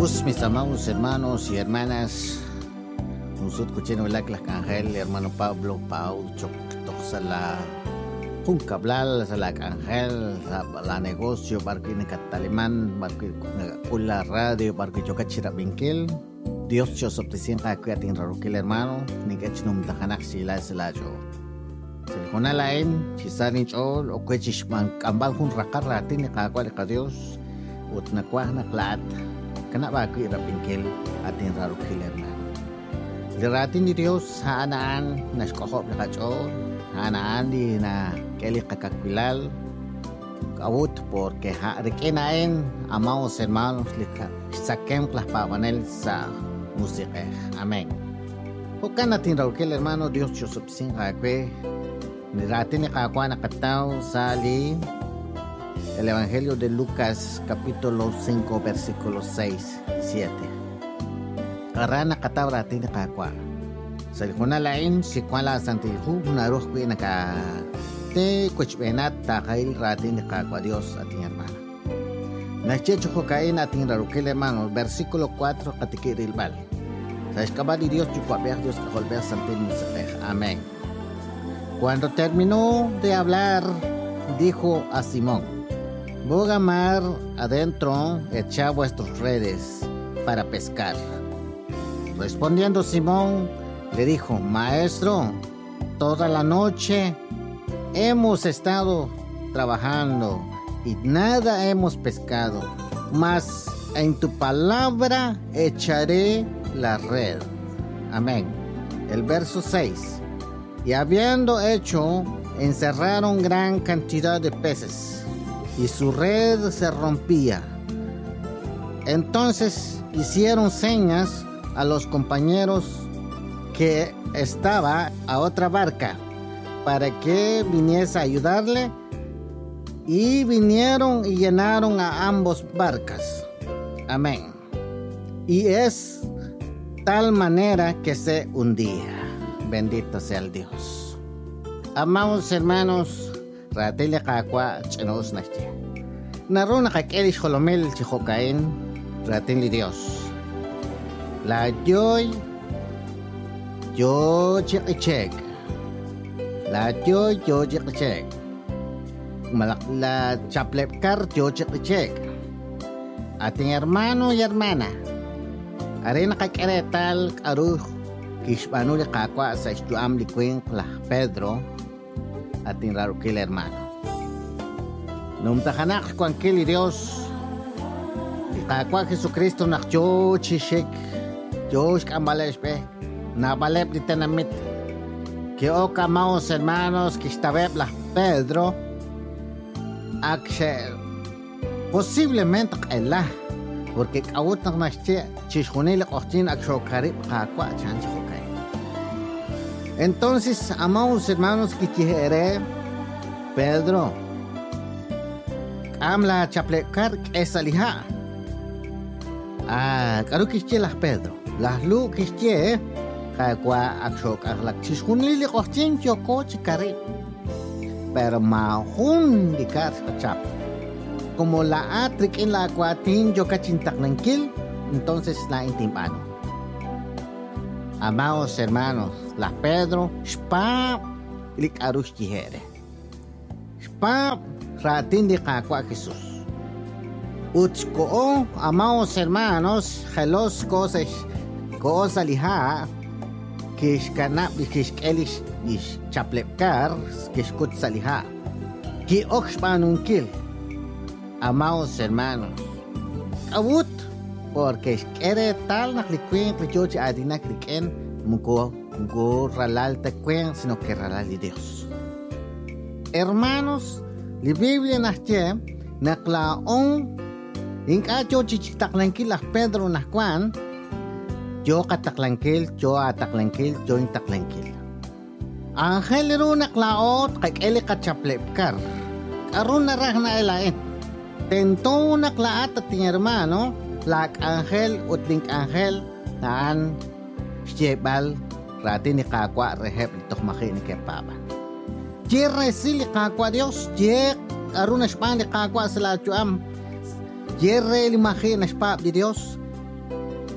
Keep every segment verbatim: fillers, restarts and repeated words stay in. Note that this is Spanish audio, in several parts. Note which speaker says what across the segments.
Speaker 1: Pues mis amados hermanos y hermanas, nosotros escuchamos la Ángel, hermano Pablo, Pau, Chocsala, Juncablal, la Ángel, la negocio, barquín catalimán, barquín la radio, barquín chocachira binkel, Dios yo soplicien kakuatin rarukil hermano, ni que chinum tahanak sila selajo. Selhona lain, chisarin chol, o kwechishman kambal hun rakar ratin ni kakwal ka Dios, ut nakwah naklat. Kenapa aku ira pingkil atin raro kiler na? Liratin di Dios hanaan na skohop na kacho, hanaan di na keli kakakwilal, kawut porque ha rekenaen amaos hermanos lika sakem klah pavanel sa musike. Amen. Hukan natin raro kiler hermano Dios chosopsin kakwe, liratin ni kakwa na kataw sa li el Evangelio de Lucas, capítulo cinco, versículos seis y siete. Karana katabra tini kakwa. Salikuna lain si kwala santihu naruh kwi naka te kuchbenat takail ratin kakwa Dios ating hermana. Nachecho kain ating rarukil hermano, versículo cuatro katikiril bal. Sa escabali Dios yukwabeh Dios kaholbeh santin musateh. Amén. Cuando terminó de hablar, dijo a Simón: Boga mar adentro, echa vuestras redes para pescar. Respondiendo Simón, le dijo: Maestro, toda la noche hemos estado trabajando y nada hemos pescado, mas en tu palabra echaré la red. Amén. El verso seis. Y habiendo hecho, encerraron gran cantidad de peces, y su red se rompía. Entonces hicieron señas a los compañeros que estaba a otra barca para que viniese a ayudarle, y vinieron y llenaron a ambos barcas. Amén. Y es tal manera que se hundía. Bendito sea el Dios. Amados hermanos, Ratile kakwa chenos naste. Naruna kakelish holomel chihokain ratin li Dios. La joy yo chikichek. La joy yo chikichek. Malak la chaplepkar yo chikichek. Ating hermano y hermana. Arena kakeretal aruh kishbanu li kakwa sa istuam li kwing la Pedro. Ating rarukil hermano. Numtahanak kwan kili Dios. Ikakwa Jesucristo nak yo chishik. Dios kambalespe. Nabalep di tenamit. Que o kamaos hermanos que estabeb la Pedro. Akshe. Posiblemente kailah. Porque kawut nak nasche chishunil kochtin aksho karib kakwa chanchi hokay. Entonces, amados hermanos, que quiere Pedro, amla chaplecar esa lija. Ah, claro que es las Pedro. Las lu que es que, kakwa akshok aklak chishunli li kochtin choko chikari. Pero mahun di kar chap. Como la atrik en la acuatin yo kachintak nankil, entonces la intimpano. Amados hermanos, la Pedro, spa lik arush jihere. Spa ratin di kakwa Jesús. Utsko, amados hermanos, helos cosas, cosa liha, kish kanap, kish kelish, kish chaplepkar, kish kut saliha. Ki okspanun kil. Amados hermanos, awut. Porque quiere tal na cliquen que yo ya adina cliquen mugo mugo ralal te cuen sino que ralal de Dios. Hermanos, la Biblia nos dice na klaon inka yo chichitaklanquil las Pedro nas cuan yo kataklanquil yo ataklanquil yo intaklanquil. Ángel ro na klaot kay ele kachaplepkar. Aron na rahna elaen. Tento na klaat at hermano. Lak Angel utling Angel naan Shebal ratin ni kakwa rehep itok maki ni kepapa. Jere sili kakwa Dios je aruna shpan ni kakwa sala chuam. Jere li maki na shpap di Dios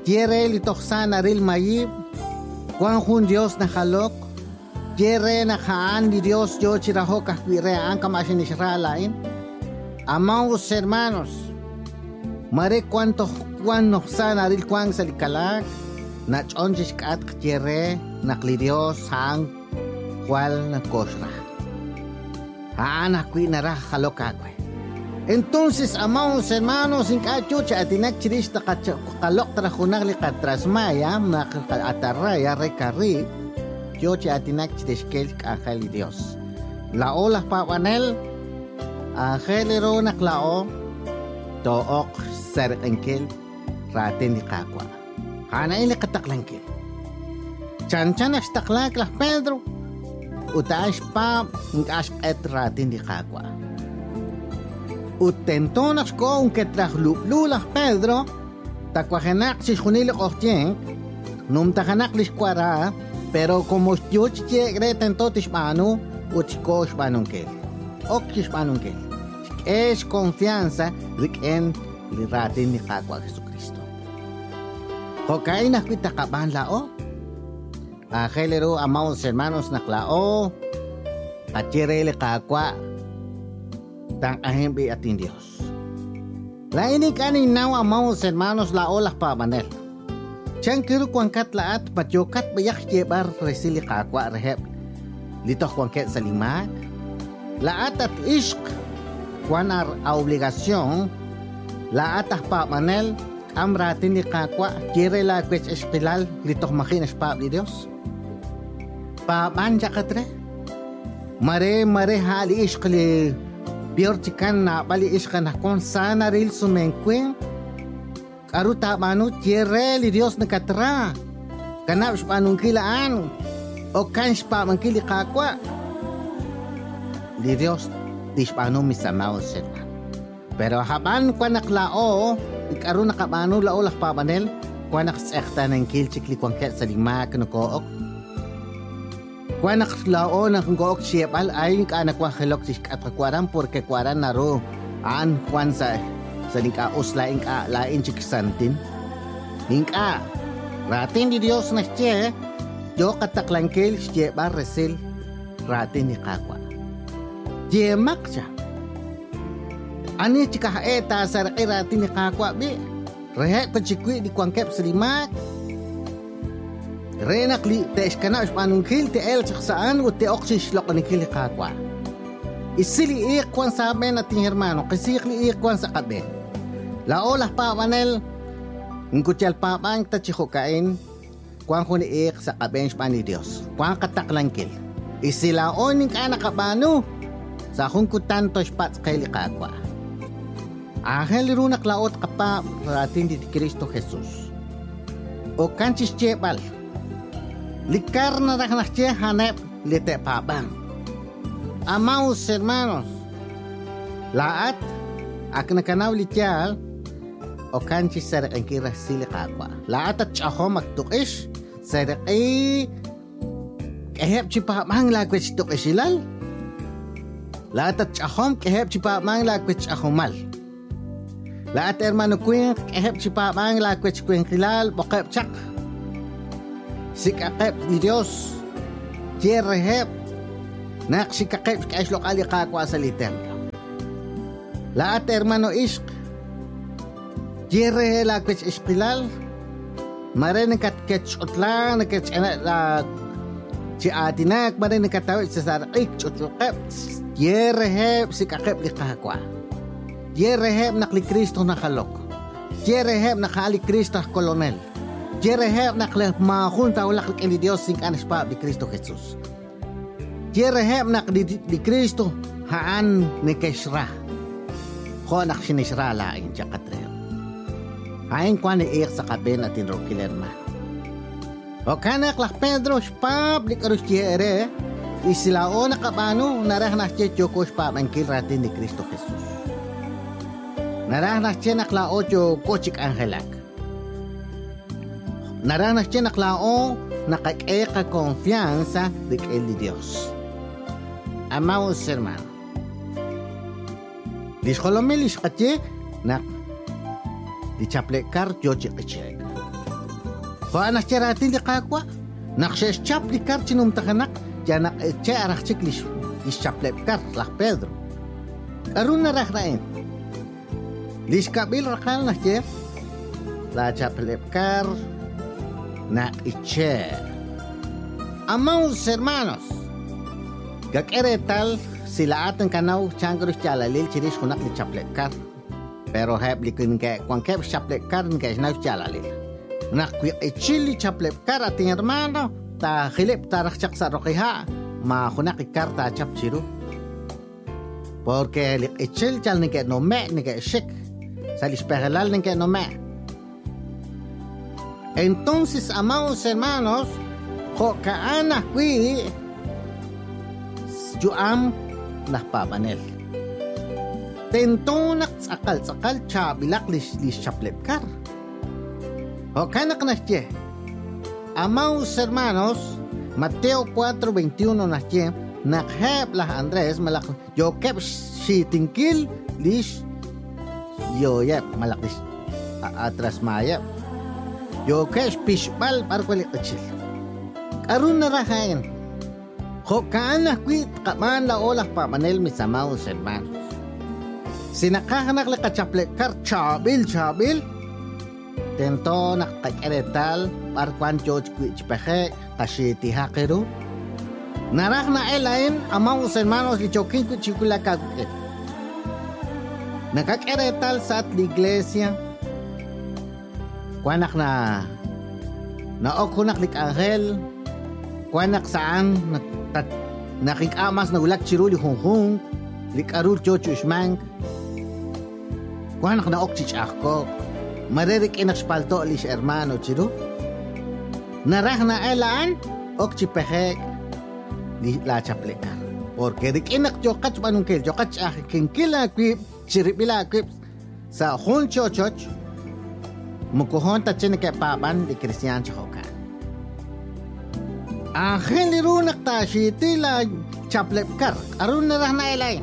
Speaker 1: Quiere li toxan aril mayib, Juan Jun Dios na halok, Quiere na haan ni Dios yo chiraho kahwire ang kamashin israelain. Amados hermanos, mare cuanto Juan noxan aril Juan salikalag, na chonjish kat quiere na kli Dios hang Juan na kosra. Haan akwi na ra halok akwe. Entonces, amados hermanos, en cachucha atinak chirish na kalok trajunak li katrasmaya, na atarraya rekarri, yoche atinak chirishkel ángel y Dios. La ola pawanel, ángel ero naklao, took sarkenkel, raten di kakwa. Hana ili kataklankel. Chan-chan ashtaklak lah Pedro, utash pa, ngashk et raten di kakwa. Utentonas ko un que trasluplulas Pedro, tacuajenac si junilik ortien, num tajanak lisquara, pero como yo chegre tentotis manu, uchikosh manunkel. Okis manunkel. Es confianza riken liratin ni kakwa Jesucristo. Hokain nakitakaban lao. Angelero, amados hermanos, naklao, achirele kakwa. Tang ahembi atin Dios. La ini kanin naw amados hermanos la olas pa manel. Chan kiru kuangkat laat patyokat bayak jebar resili kakwa reheb. Lito kuangket salimak. Laat at ishk kuanar obligasyon. Laat ah pa manel amratin ni kakwa kire la kwech espilal lito makinas pa di Dios. Pa manja katre. Mare mare hali ishk li biar chikan na bali iskan hakon sana ril sumenkwen karuta manu tiere li Dios na katra kanap spanung kilaan o kan spa mangkili kakwa li Dios di spano misamaw serman pero haban kwa naklao ikaru nakamanu lao lah pabanel kwa naksekta ng kilchik li kwangket sa lima kanukook Kuan naklao na kung gook siyepal ay ka nakwahilok si katakwaran porque kwaran naro aan kuan sa sa lingkaos laing ka laing chiksantin. Lingka ratin di Dios na siya yo kataklangkel siyepal resil ratin ni kakwa. Jemak siya. Ani chikahaeta sa ratin ni kakwa bi. Rehe pachikwi di kwangkep selimak. Renak li te iskana uspanungkil te el saksaan o te oksish lokanikil kakwa. Isili iikwan sa amin ating hermano, kasikli iikwan sa kabe. Laolah pa manel, ngkutyal pa pang tachihokain, kuang kuni iik sa kabe ni Dios. Kuang kataklangkil. Isilaon ng kanakabano, sa kung kutanto ispat kay kakwa. Ahel runak laot kapa ratin di Kristo Jesus. O kanchis chepal. Likar na naknakche hanep lite pabang. Amados hermanos, laat ak nakanaw lityal o kanchi sarak ang kira sili kakwa. Laat at chaho magtukish sarak ay kahep si pabang lagwet si tukish ilal. Laat at chahom kahep si pabang lagwet si ahomal. Laat hermano kuyen kahep si pabang lagwet si kuyen kilal bokep chak. Si kakep ni Dios Jerehep nak si kakep ka islok ali kakwa sa litemplo. Laat hermano ishk Jerehe la kwech iskilal mare kat kech utla na kech la si atinak mare katawit sa sarik chuchukep Jerehep si kakep li kakwa. Jerehep nak li Kristo nakalok. Jerehep nakali Kristo kolonel. Jerehep nakle mahunta ulak li Dios sing anas pa di Kristo Jesus. Jerehep nak di, di Kristo haan ni kesra. Ko nak sinisra laing chakatreo. Hain kwa ni ik sa kaben atin rokilerma. O kanak lah Pedro spab di karus jere isilao na kabano narah na che choko spab ang kiratin ni Kristo Jesus. Narah na che naklao cho kochik angelak. Naranas siya naklao nakakeka konfiansa de el de Dios. Amados hermanos, Lishkolomelis kache nak di chaplekar yoche kachek. Juan acharatin li qaqwa naqshesh chapli karchinum tahanak yanak che arachiklish ischaplekar la Pedro aruna rahrain lish kabil rakal nachje la chaplekar na iche amaos hermanos gakere tal sila atan kanaw changros chalalil chirish kunak li chaplekar pero heb likin ke kwankep chaplekar nke snaw chalalil nakwi ichili chaplekar ating hermano ta khilip tarakchak sa rokiha ma kunak ikarta chapchiru porque li ichil chal nike no me nike shik salisperelal nike no me. Entonces, amados hermanos, Jocaana qui Juam las papanel. Tentonak sakal sakal chabilak lis lis chaplepkar. Jocaana kanasye. Amados hermanos, Mateo cuatro veintiuno nasye nakheb las Andrés malak yo kep shitinkil lis yo yep malak lis atras mayep. Yo kesh pishbal barkwali achil. Karun na rahain. Jocaana kwit kaman la olah pamanel mis amados hermanos. Sinakahanak le kachaplekar chabil chabil. Tento nakakaretal barkwan George kwit pehe kashiti hakeru. Narak na elain amados hermanos li chokin kwit chikula kagukit. Nakakaretal sa at la iglesia. Kuanak na naokunak lik anghel kuanak saan nakikamas na ulak chiruli hunghung lik arul chocho ismang kuanak na okchich ako maririk inak spalto lis hermano chiru narah na elaan okchi pehek di la chaplekar porque rik inak jokach manungkel jokach akin kila kwip chiripila kwip sa hun chochoch mukuhon ta chine ke paban di Kristiyan choka. Angel irunak ta shiti la chaplepkar arun na rahna elay.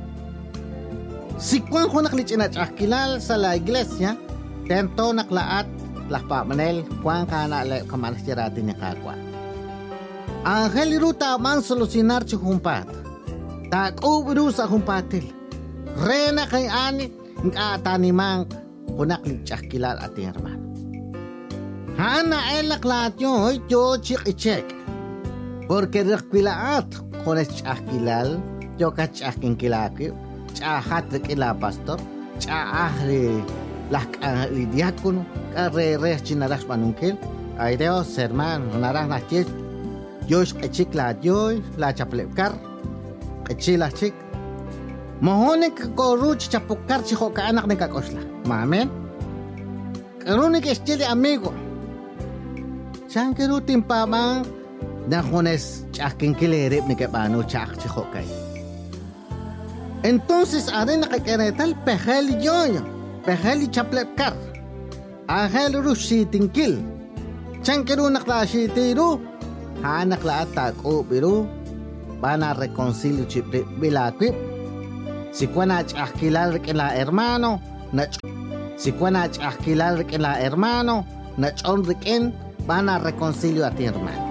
Speaker 1: Sikwan ko naklichina chakilal sa la iglesia tento naklaat la pamanel kwan kana le kamalasirati ni kakwa. Angel iruta man solucionar chumpat. Tak ubiru sa humpatil. Rena kay ani nga tanimang kunak lichak kilal ating hermano. Hana elak lahat yun, yo chik ichek. Porque rekwilaat kunes chak kilal, yo ka chak kilaki, chahat rekila pastor, chahri lak ang lidiakono, kare res chinaras manungkil, ay Dios hermano, narang na chik, yo ichik lahat yun, la chaplepkar, ichila chik, Mohonek koruch chapukar chiho ka anak ni kakosla. Mamen. Karunik estili amigo. Chan kerutin pamang na jones chakin kilerip ni kapano chak chiho kay. Entonces arin nakikeretal pehel yoyo. Pehel chaplepkar. Ahel rushitinkil. Chan keru naklasitiru. Hanak la atak o biru. Bana reconcilio chip bilakwip. Si kuanach ahkilal kila hermano, nach si kuanach ahkilal kila hermano, nach on riken van a reconcilio a ti hermano.